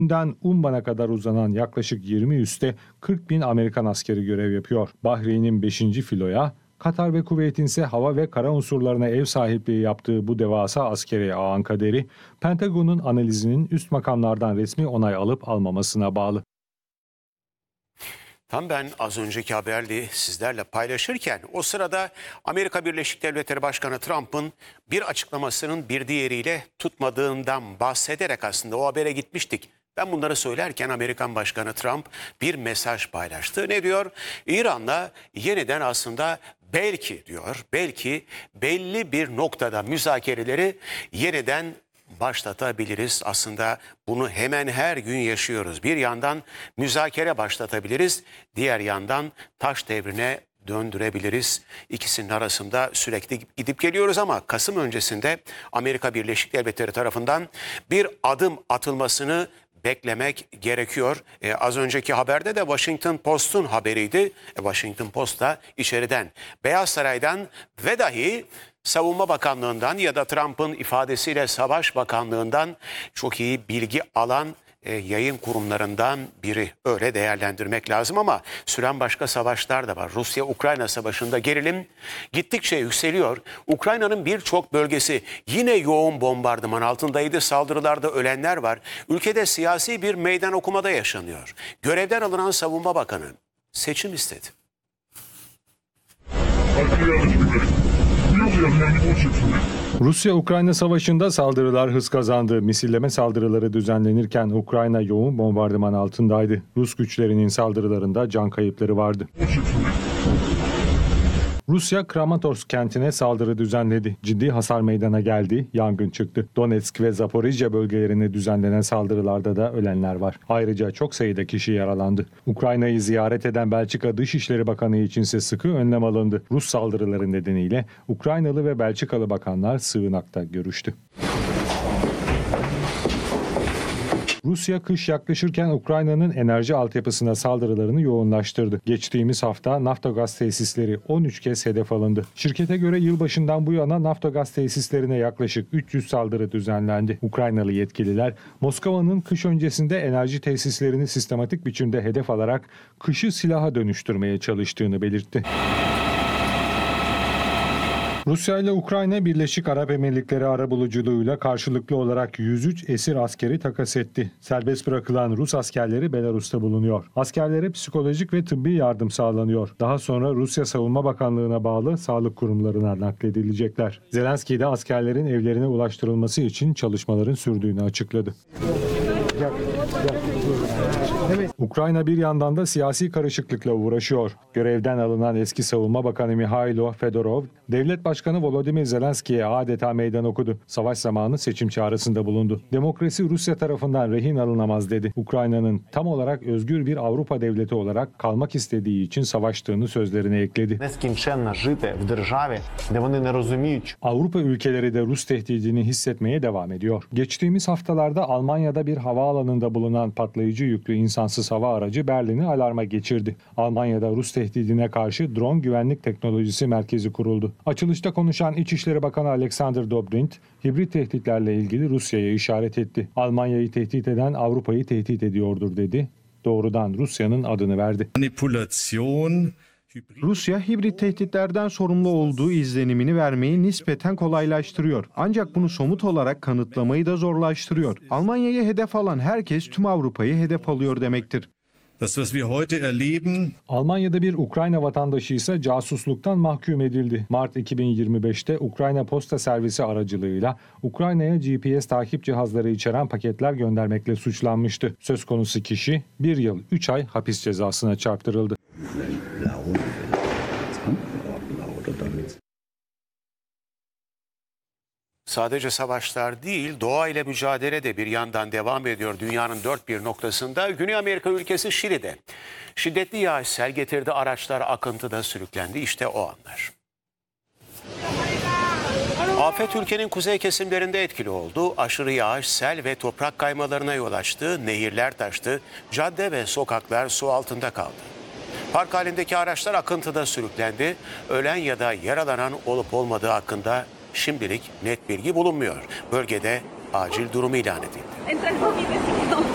Umman'a kadar uzanan yaklaşık 20 üste 40 bin Amerikan askeri görev yapıyor. Bahreyn'in 5. filoya, Katar ve Kuveyt'in ise hava ve kara unsurlarına ev sahipliği yaptığı bu devasa askeri ağın kaderi, Pentagon'un analizinin üst makamlardan resmi onay alıp almamasına bağlı. Tam ben az önceki haberli sizlerle paylaşırken o sırada Amerika Birleşik Devletleri Başkanı Trump'ın bir açıklamasının bir diğeriyle tutmadığından bahsederek aslında o habere gitmiştik. Ben bunları söylerken Amerikan Başkanı Trump bir mesaj paylaştı. Ne diyor? İran'la yeniden aslında belki diyor, belki belli bir noktada müzakereleri yeniden başlatabiliriz. Aslında bunu hemen her gün yaşıyoruz. Bir yandan müzakere başlatabiliriz, diğer yandan taş devrine döndürebiliriz. İkisinin arasında sürekli gidip geliyoruz ama Kasım öncesinde Amerika Birleşik Devletleri tarafından bir adım atılmasını beklemek gerekiyor. Az önceki haberde de Washington Post'un haberiydi. Washington Post da içeriden, Beyaz Saray'dan ve dahi Savunma Bakanlığı'ndan ya da Trump'ın ifadesiyle Savaş Bakanlığı'ndan çok iyi bilgi alan yayın kurumlarından biri. Öyle değerlendirmek lazım ama süren başka savaşlar da var. Rusya-Ukrayna savaşında gerilim gittikçe yükseliyor. Ukrayna'nın birçok bölgesi yine yoğun bombardıman altındaydı. Saldırılarda ölenler var. Ülkede siyasi bir meydan okumada yaşanıyor. Görevden alınan Savunma Bakanı seçim istedi. Rusya-Ukrayna savaşında saldırılar hız kazandı. Misilleme saldırıları düzenlenirken Ukrayna yoğun bombardıman altındaydı. Rus güçlerinin saldırılarında can kayıpları vardı. Rusya Kramatorsk kentine saldırı düzenledi. Ciddi hasar meydana geldi, yangın çıktı. Donetsk ve Zaporijya bölgelerine düzenlenen saldırılarda da ölenler var. Ayrıca çok sayıda kişi yaralandı. Ukrayna'yı ziyaret eden Belçika Dışişleri Bakanı içinse sıkı önlem alındı. Rus saldırıları nedeniyle Ukraynalı ve Belçikalı bakanlar sığınakta görüştü. Rusya kış yaklaşırken Ukrayna'nın enerji altyapısına saldırılarını yoğunlaştırdı. Geçtiğimiz hafta Naftogaz tesisleri 13 kez hedef alındı. Şirkete göre yılbaşından bu yana Naftogaz tesislerine yaklaşık 300 saldırı düzenlendi. Ukraynalı yetkililer Moskova'nın kış öncesinde enerji tesislerini sistematik biçimde hedef alarak kışı silaha dönüştürmeye çalıştığını belirtti. Rusya ile Ukrayna Birleşik Arap Emirlikleri arabuluculuğuyla karşılıklı olarak 103 esir askeri takas etti. Serbest bırakılan Rus askerleri Belarus'ta bulunuyor. Askerlere psikolojik ve tıbbi yardım sağlanıyor. Daha sonra Rusya Savunma Bakanlığı'na bağlı sağlık kurumlarına nakledilecekler. Zelenski de askerlerin evlerine ulaştırılması için çalışmaların sürdüğünü açıkladı. Ukrayna bir yandan da siyasi karışıklıkla uğraşıyor. Görevden alınan eski Savunma Bakanı Mihailo Fedorov, Devlet Başkanı Volodymyr Zelenski'ye adeta meydan okudu. Savaş zamanı seçim çağrısında bulundu. Demokrasi Rusya tarafından rehin alınamaz dedi. Ukrayna'nın tam olarak özgür bir Avrupa devleti olarak kalmak istediği için savaştığını sözlerine ekledi. Avrupa ülkeleri de Rus tehdidini hissetmeye devam ediyor. Geçtiğimiz haftalarda Almanya'da bir havaalanında bulunan patlayıcı yüklü insansız hava aracı Berlin'i alarma geçirdi. Almanya'da Rus tehdidine karşı drone güvenlik teknolojisi merkezi kuruldu. Açılışta konuşan İçişleri Bakanı Alexander Dobrindt, hibrit tehditlerle ilgili Rusya'ya işaret etti. Almanya'yı tehdit eden Avrupa'yı tehdit ediyordur dedi. Doğrudan Rusya'nın adını verdi. Rusya hibrit tehditlerden sorumlu olduğu izlenimini vermeyi nispeten kolaylaştırıyor. Ancak bunu somut olarak kanıtlamayı da zorlaştırıyor. Almanya'yı hedef alan herkes tüm Avrupa'yı hedef alıyor demektir. Almanya'da bir Ukrayna vatandaşı ise casusluktan mahkum edildi. Mart 2025'te Ukrayna Posta Servisi aracılığıyla Ukrayna'ya GPS takip cihazları içeren paketler göndermekle suçlanmıştı. Söz konusu kişi 1 yıl 3 ay hapis cezasına çarptırıldı. Sadece savaşlar değil, doğa ile mücadele de bir yandan devam ediyor dünyanın dört bir noktasında. Güney Amerika ülkesi Şili'de şiddetli yağış sel getirdi, araçlar akıntıda sürüklendi. İşte o anlar. Afet ülkenin kuzey kesimlerinde etkili oldu. Aşırı yağış, sel ve toprak kaymalarına yol açtı. Nehirler taştı, cadde ve sokaklar su altında kaldı. Park halindeki araçlar akıntıda sürüklendi. Ölen ya da yaralanan olup olmadığı hakkında şimdilik net bilgi bulunmuyor. Bölgede acil durum ilan edildi.